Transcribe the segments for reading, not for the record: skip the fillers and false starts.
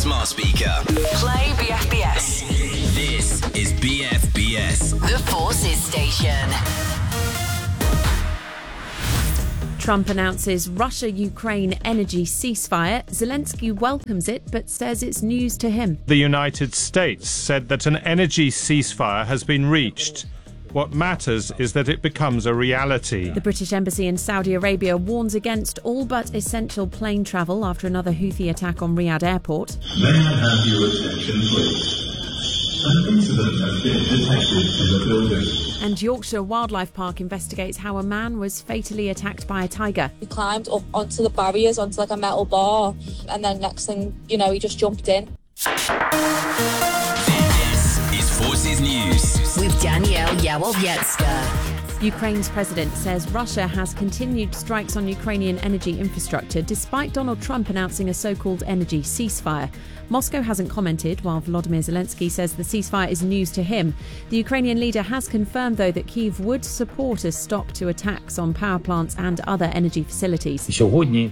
smart speaker. Play BFBS. This is BFBS. The Forces Station. Trump announces Russia-Ukraine energy ceasefire. Zelensky welcomes it, but says it's news to him. The United States said that an energy ceasefire has been reached. What matters is that it becomes a reality. The British Embassy in Saudi Arabia warns against all but essential plane travel after another Houthi attack on Riyadh airport. May I have your attention, please? An incident has been detected in the building. And Yorkshire Wildlife Park investigates how a man was fatally attacked by a tiger. He climbed up onto the barriers, onto like a metal bar, and then next thing you know, he just jumped in. This is Forces News. With Danielle Yawowiecka. Ukraine's president says Russia has continued strikes on Ukrainian energy infrastructure despite Donald Trump announcing a so-called energy ceasefire. Moscow hasn't commented, while Volodymyr Zelensky says the ceasefire is news to him. The Ukrainian leader has confirmed, though, that Kyiv would support a stop to attacks on power plants and other energy facilities. Today,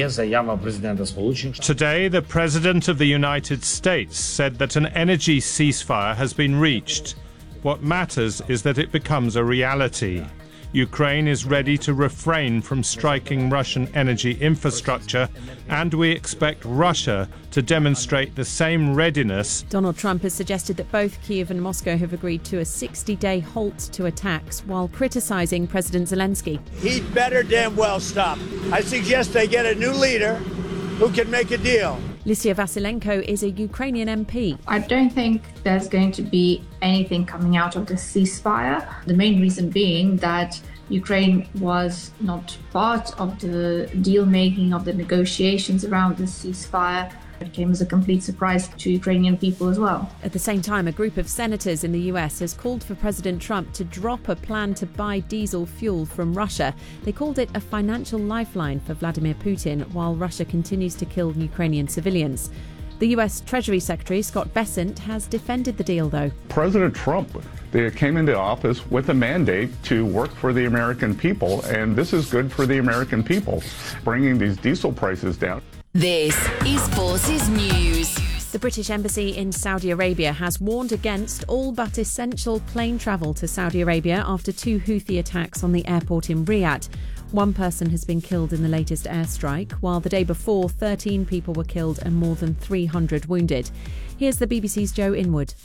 the President of the United States said that an energy ceasefire has been reached. What matters is that it becomes a reality. Ukraine is ready to refrain from striking Russian energy infrastructure, and we expect Russia to demonstrate the same readiness. Donald Trump has suggested that both Kyiv and Moscow have agreed to a 60-day halt to attacks, while criticising President Zelensky. He'd better damn well stop. I suggest they get a new leader who can make a deal. Lysia Vasilenko is a Ukrainian MP. I don't think there's going to be anything coming out of the ceasefire. The main reason being that Ukraine was not part of the deal-making, of the negotiations around the ceasefire. It came as a complete surprise to Ukrainian people as well. At the same time, a group of senators in the US has called for President Trump to drop a plan to buy diesel fuel from Russia. They called it a financial lifeline for Vladimir Putin, while Russia continues to kill Ukrainian civilians. The US Treasury Secretary, Scott Bessent, has defended the deal, though. President Trump came into office with a mandate to work for the American people, and this is good for the American people, bringing these diesel prices down. This is Forces News. The British Embassy in Saudi Arabia has warned against all but essential plane travel to Saudi Arabia after two Houthi attacks on the airport in Riyadh. One person has been killed in the latest airstrike, while the day before 13 people were killed and more than 300 wounded. Here's the BBC's Joe Inwood.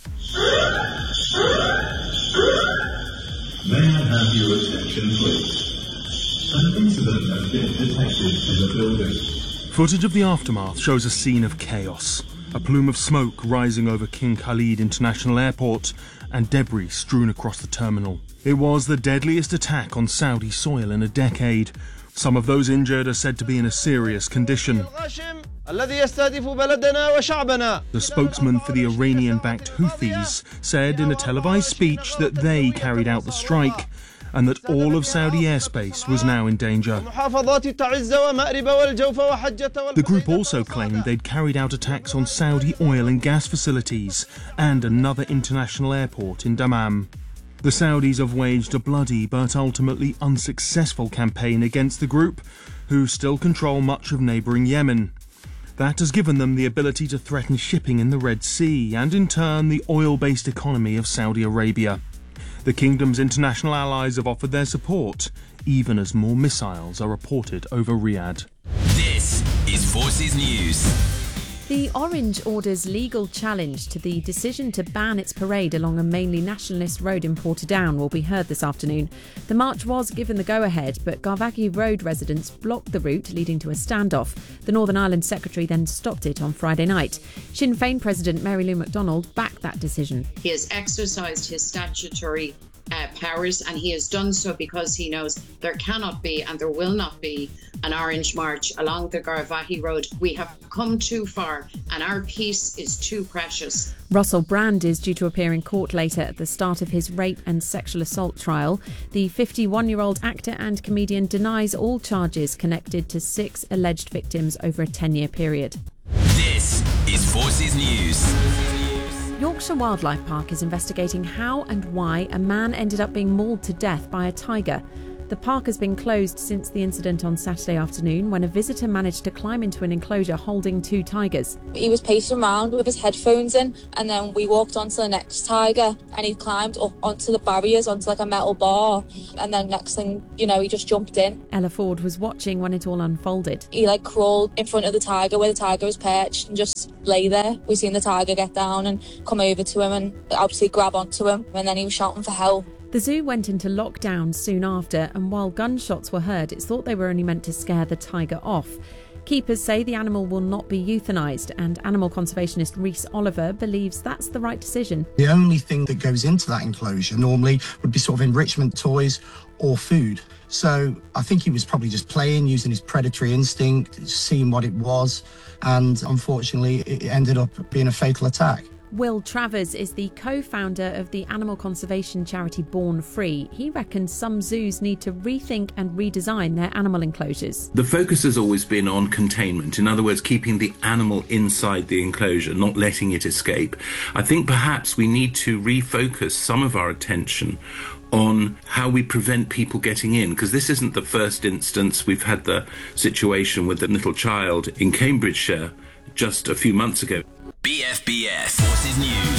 May I have your attention, please? An incident has been detected in the building. Footage of the aftermath shows a scene of chaos. A plume of smoke rising over King Khalid International Airport and debris strewn across the terminal. It was the deadliest attack on Saudi soil in a decade. Some of those injured are said to be in a serious condition. The spokesman for the Iranian-backed Houthis said in a televised speech that they carried out the strike and that all of Saudi airspace was now in danger. The group also claimed they'd carried out attacks on Saudi oil and gas facilities and another international airport in Dammam. The Saudis have waged a bloody but ultimately unsuccessful campaign against the group, who still control much of neighbouring Yemen. That has given them the ability to threaten shipping in the Red Sea and, in turn, the oil-based economy of Saudi Arabia. The kingdom's international allies have offered their support, even as more missiles are reported over Riyadh. This is Forces News. The Orange Order's legal challenge to the decision to ban its parade along a mainly nationalist road in Portadown will be heard this afternoon. The march was given the go-ahead, but Garvaghy Road residents blocked the route, leading to a standoff. The Northern Ireland Secretary then stopped it on Friday night. Sinn Féin President Mary Lou McDonald backed that decision. He has exercised his statutory powers, and he has done so because he knows there cannot be and there will not be an orange march along the Garvaghy Road. We have come too far and our peace is too precious. Russell Brand is due to appear in court later at the start of his rape and sexual assault trial. The 51-year-old actor and comedian denies all charges connected to 6 alleged victims over a 10-year period. This is Forces News. Yorkshire Wildlife Park is investigating how and why a man ended up being mauled to death by a tiger. The park has been closed since the incident on Saturday afternoon when a visitor managed to climb into an enclosure holding 2 tigers. He was pacing around with his headphones in, and then we walked onto the next tiger, and he climbed up onto the barriers, onto like a metal bar, and then next thing you know, he just jumped in. Ella Ford was watching when it all unfolded. He crawled in front of the tiger where the tiger was perched and just lay there. We seen the tiger get down and come over to him and obviously grab onto him, and then he was shouting for help. The zoo went into lockdown soon after, and while gunshots were heard, it's thought they were only meant to scare the tiger off. Keepers say the animal will not be euthanised, and animal conservationist Rhys Oliver believes that's the right decision. The only thing that goes into that enclosure normally would be sort of enrichment toys or food. So I think he was probably just playing, using his predatory instinct, seeing what it was, and unfortunately it ended up being a fatal attack. Will Travers is the co-founder of the animal conservation charity Born Free. He reckons some zoos need to rethink and redesign their animal enclosures. The focus has always been on containment. In other words, keeping the animal inside the enclosure, not letting it escape. I think perhaps we need to refocus some of our attention on how we prevent people getting in, because this isn't the first instance. We've had the situation with the little child in Cambridgeshire just a few months ago. BFBS Forces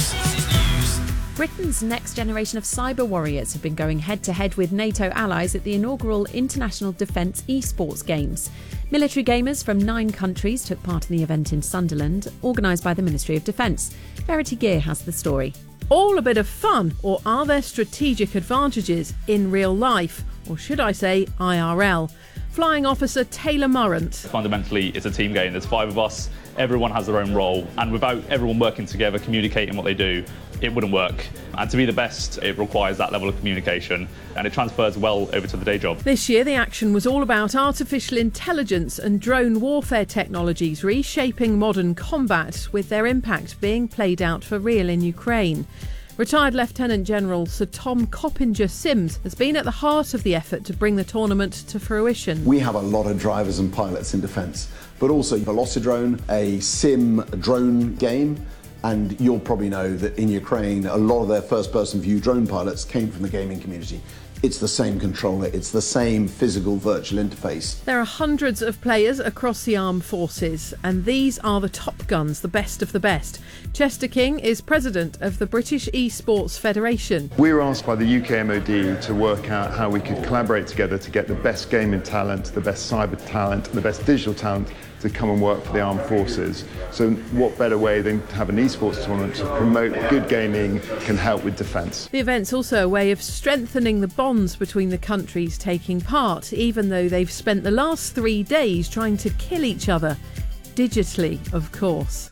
News. Britain's next generation of cyber warriors have been going head-to-head with NATO allies at the inaugural International Defence Esports Games. Military gamers from 9 countries took part in the event in Sunderland, organised by the Ministry of Defence. Verity Gear has the story. All a bit of fun, or are there strategic advantages in real life, or should I say IRL? Flying Officer Taylor Murrant. Fundamentally, it's a team game. There's 5 of us. Everyone has their own role, and without everyone working together, communicating what they do, it wouldn't work. And to be the best, it requires that level of communication, and it transfers well over to the day job. This year, the action was all about artificial intelligence and drone warfare technologies reshaping modern combat, with their impact being played out for real in Ukraine. Retired Lieutenant General Sir Tom Coppinger-Sims has been at the heart of the effort to bring the tournament to fruition. We have a lot of drivers and pilots in defence, but also Velocidrone, a sim drone game, and you'll probably know that in Ukraine, a lot of their first-person view drone pilots came from the gaming community. It's the same controller, it's the same physical virtual interface. There are hundreds of players across the armed forces, and these are the top guns, the best of the best. Chester King is president of the British Esports Federation. We were asked by the UK MOD to work out how we could collaborate together to get the best gaming talent, the best cyber talent, the best digital talent to come and work for the armed forces. So what better way than to have an esports tournament to promote good gaming can help with defence. The event's also a way of strengthening the bonds between the countries taking part, even though they've spent the last 3 days trying to kill each other. Digitally, of course.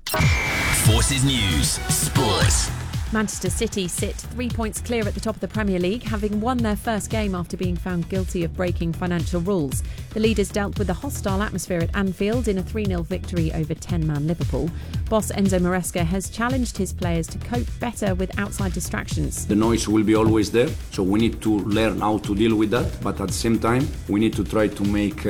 Forces News Sports. Manchester City sit 3 points clear at the top of the Premier League, having won their first game after being found guilty of breaking financial rules. The leaders dealt with the hostile atmosphere at Anfield in a 3-0 victory over 10-man Liverpool. Boss Enzo Maresca has challenged his players to cope better with outside distractions. The noise will be always there, so we need to learn how to deal with that, but at the same time we need to try to make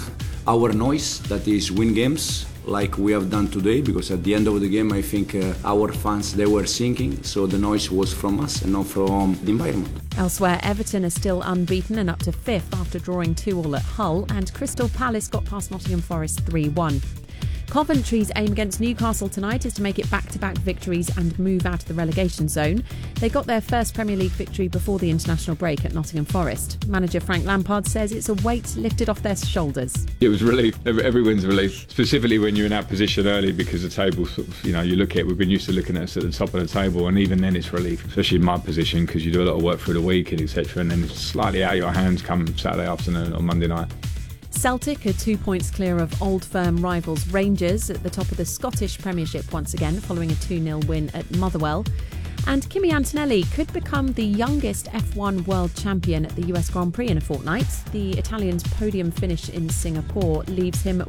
our noise, that is win games, like we have done today, because at the end of the game I think our fans, they were singing, so the noise was from us and not from the environment. Elsewhere, Everton are still unbeaten and up to 5th after drawing 2-2 at Hull, and Crystal Palace got past Nottingham Forest 3-1. Coventry's aim against Newcastle tonight is to make it back-to-back victories and move out of the relegation zone. They got their first Premier League victory before the international break at Nottingham Forest. Manager Frank Lampard says it's a weight lifted off their shoulders. It was relief. Everyone's relief, specifically when you're in that position early, because the table sort of, you look at it, we've been used to looking at us at the top of the table, and even then it's relief, especially in my position, because you do a lot of work through the week and etc., and then it's slightly out of your hands come Saturday afternoon or Monday night. Celtic are 2 points clear of Old Firm rivals Rangers at the top of the Scottish Premiership once again, following a 2-0 win at Motherwell. And Kimi Antonelli could become the youngest F1 world champion at the US Grand Prix in a fortnight. The Italian's podium finish in Singapore leaves him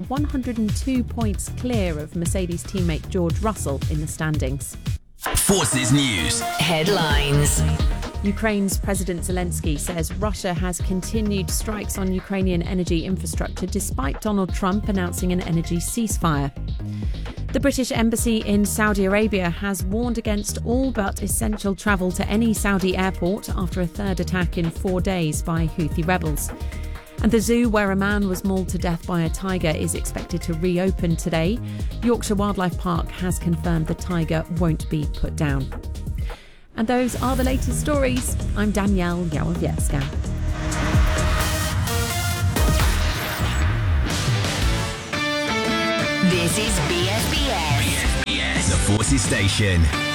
102 points clear of Mercedes teammate George Russell in the standings. Forces News Headlines. Ukraine's President Zelensky says Russia has continued strikes on Ukrainian energy infrastructure despite Donald Trump announcing an energy ceasefire. The British Embassy in Saudi Arabia has warned against all but essential travel to any Saudi airport after a third attack in 4 days by Houthi rebels. And the zoo where a man was mauled to death by a tiger is expected to reopen today. Yorkshire Wildlife Park has confirmed the tiger won't be put down. And those are the latest stories. I'm Danielle Yawowiecka. This is BFBS. BFBS, the Forces Station.